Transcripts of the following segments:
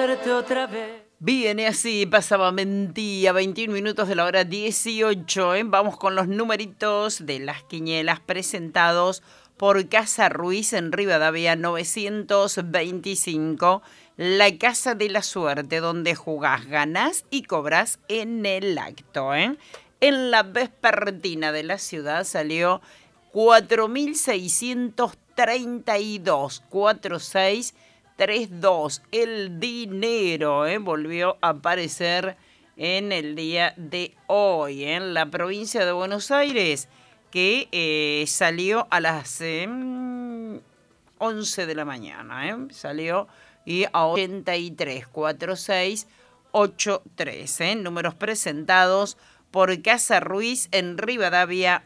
verte otra vez. Viene así, pasaba mentira, 21 minutos de la hora 18. Vamos con los numeritos de las quinielas presentados por Casa Ruiz en Rivadavia 925. La Casa de la Suerte, donde jugás, ganás y cobrás en el acto. En la vespertina de la ciudad salió 4.632, 4632. El dinero volvió a aparecer en el día de hoy en la provincia de Buenos Aires, que salió a las 11 de la mañana. Salió y a 83, 4683. Números presentados por Casa Ruiz en Rivadavia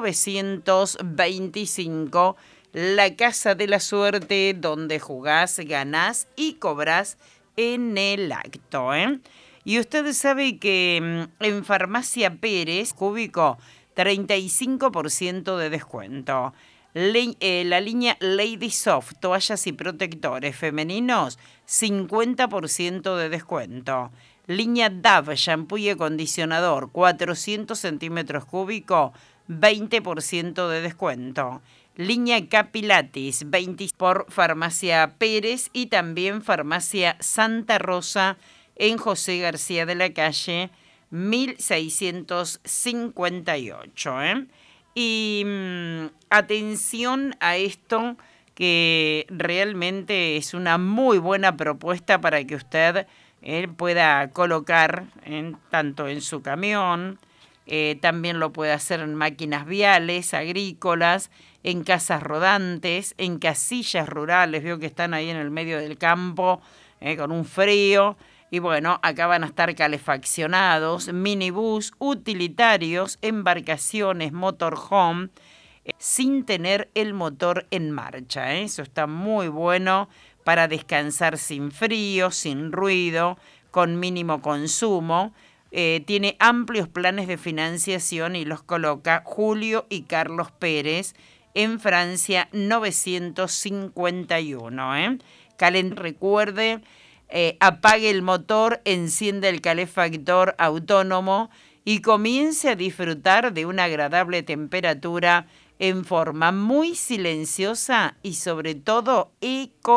925. La Casa de la Suerte, donde jugás, ganás y cobrás en el acto. Y usted sabe que en Farmacia Pérez, cúbico, 35% de descuento. La línea Lady Soft, toallas y protectores femeninos, 50% de descuento. Línea Dove, shampoo y acondicionador, 400 centímetros cúbicos, 20% de descuento. Línea Capilatis, 20 por Farmacia Pérez y también Farmacia Santa Rosa en José García de la Calle, 1658. Y atención a esto, que realmente es una muy buena propuesta para que usted pueda colocar tanto en su camión, también lo puede hacer en máquinas viales, agrícolas, en casas rodantes, en casillas rurales. Veo que están ahí en el medio del campo con un frío. Y bueno, acá van a estar calefaccionados, minibús, utilitarios, embarcaciones, motorhome, sin tener el motor en marcha. Eso está muy bueno para descansar sin frío, sin ruido, con mínimo consumo. Tiene amplios planes de financiación y los coloca Julio y Carlos Pérez en Francia 951. Recuerde, apague el motor, enciende el calefactor autónomo y comience a disfrutar de una agradable temperatura en forma muy silenciosa y sobre todo económica.